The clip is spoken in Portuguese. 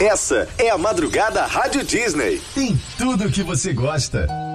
Essa é a Madrugada Rádio Disney. Tem tudo o que você gosta.